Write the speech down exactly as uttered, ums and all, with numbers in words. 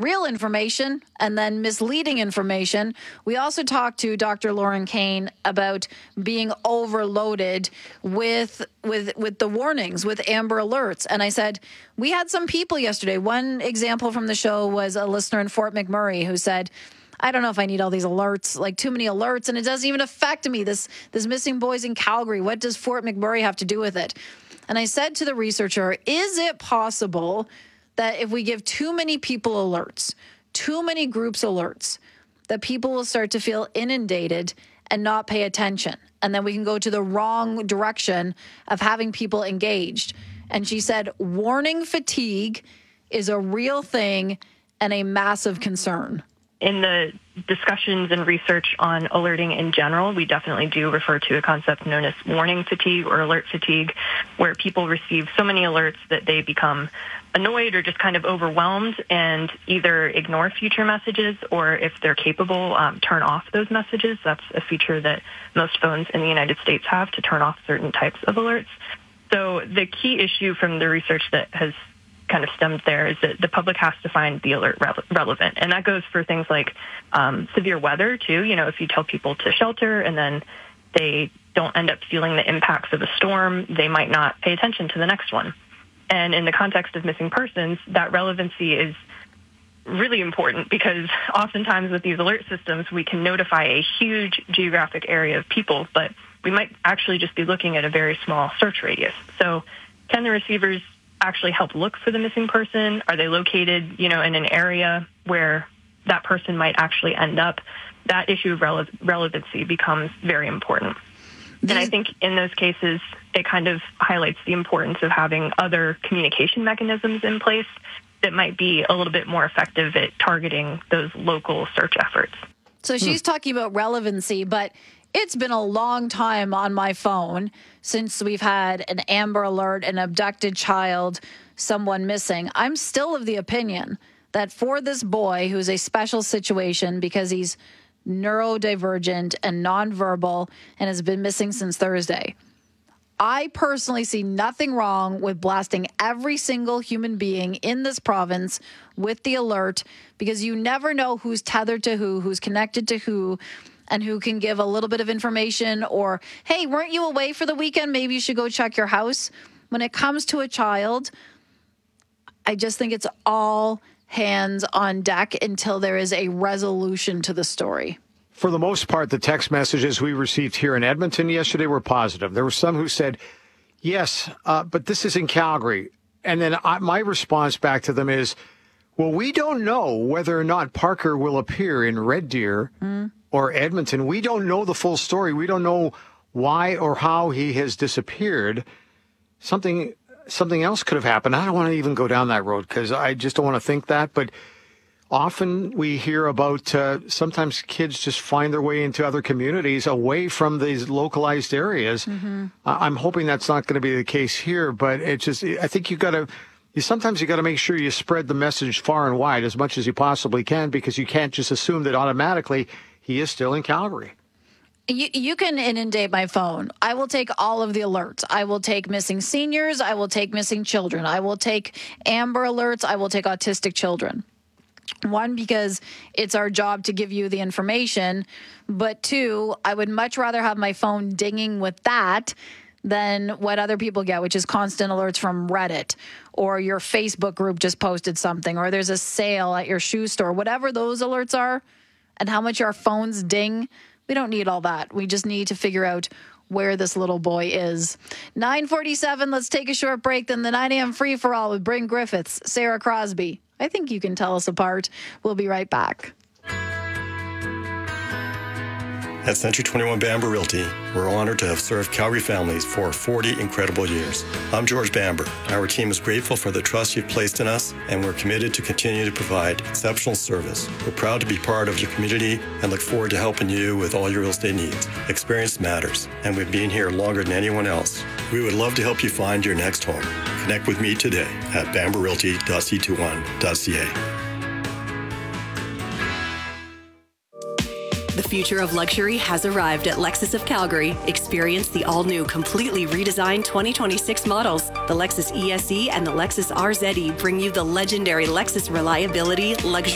real information and then misleading information. We also talked to Doctor Lauren Kane about being overloaded with with with the warnings, with Amber Alerts. And I said, we had some people yesterday. One example from the show was a listener in Fort McMurray who said, I don't know if I need all these alerts, like too many alerts, and it doesn't even affect me, this this missing boys in Calgary. What does Fort McMurray have to do with it? And I said to the researcher, is it possible that if we give too many people alerts, too many groups alerts, that people will start to feel inundated and not pay attention? And then we can go to the wrong direction of having people engaged. And she said, warning fatigue is a real thing and a massive concern. In the discussions and research on alerting in general, we definitely do refer to a concept known as warning fatigue or alert fatigue, where people receive so many alerts that they become annoyed or just kind of overwhelmed and either ignore future messages, or if they're capable, um, turn off those messages. That's a feature that most phones in the United States have, to turn off certain types of alerts. So the key issue from the research that has kind of stemmed there is that the public has to find the alert re- relevant. And that goes for things like um, severe weather, too. You know, if you tell people to shelter and then they don't end up feeling the impacts of a storm, they might not pay attention to the next one. And in the context of missing persons, that relevancy is really important, because oftentimes with these alert systems, we can notify a huge geographic area of people, but we might actually just be looking at a very small search radius. So can the receivers actually help look for the missing person? Are they located, you know, in an area where that person might actually end up? That issue of rele- relevancy becomes very important. These- and I think in those cases, it kind of highlights the importance of having other communication mechanisms in place that might be a little bit more effective at targeting those local search efforts. So she's hmm. talking about relevancy, but it's been a long time on my phone since we've had an Amber Alert, an abducted child, someone missing. I'm still of the opinion that for this boy, who's a special situation because he's neurodivergent and nonverbal and has been missing since Thursday, I personally see nothing wrong with blasting every single human being in this province with the alert, because you never know who's tethered to who, who's connected to who, and who can give a little bit of information, or, hey, weren't you away for the weekend? Maybe you should go check your house. When it comes to a child, I just think it's all hands on deck until there is a resolution to the story. For the most part, the text messages we received here in Edmonton yesterday were positive. There were some who said, yes, uh, but this is in Calgary. And then I, my response back to them is, well, we don't know whether or not Parker will appear in Red Deer mm. or Edmonton. We don't know the full story. We don't know why or how he has disappeared. Something something else could have happened. I don't want to even go down that road because I just don't want to think that. But often we hear about uh, sometimes kids just find their way into other communities away from these localized areas. Mm-hmm. I'm hoping that's not going to be the case here, but it just, I think you got to, you sometimes you got to make sure you spread the message far and wide as much as you possibly can, because you can't just assume that automatically he is still in Calgary. You, you can inundate my phone. I will take all of the alerts. I will take missing seniors. I will take missing children. I will take Amber Alerts. I will take autistic children. One, because it's our job to give you the information. But two, I would much rather have my phone dinging with that than what other people get, which is constant alerts from Reddit, or your Facebook group just posted something, or there's a sale at your shoe store, whatever those alerts are, and how much our phones ding. We don't need all that. We just need to figure out where this little boy is. nine forty-seven, let's take a short break. Then the nine a.m. free-for-all with Bryn Griffiths, Sarah Crosby. I think you can tell us apart. We'll be right back. At Century twenty-one Bamber Realty, we're honored to have served Calgary families for forty incredible years. I'm George Bamber. Our team is grateful for the trust you've placed in us, and we're committed to continue to provide exceptional service. We're proud to be part of your community and look forward to helping you with all your real estate needs. Experience matters, and we've been here longer than anyone else. We would love to help you find your next home. Connect with me today at bamber realty dot c twenty-one dot c a. The future of luxury has arrived at Lexus of Calgary. Experience the all-new, completely redesigned twenty twenty-six models. The Lexus E S E and the Lexus R Z E bring you the legendary Lexus reliability, luxury,